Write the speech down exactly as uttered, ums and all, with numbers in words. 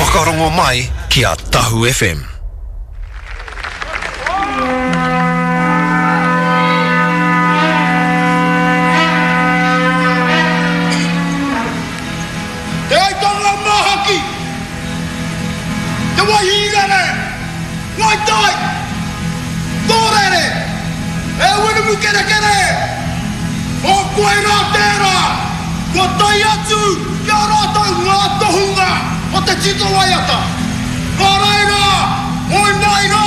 Whakarongo mai ki a Tahu F M. Te aitonga mahaki! Te wahingare! Ngai tai! Tōrere! E winumu kere kere! O koe rā tērā! Ko tai atu! Kia rātau ngā tohunga! O te tito waiata! Ka reira! Oi mai rā!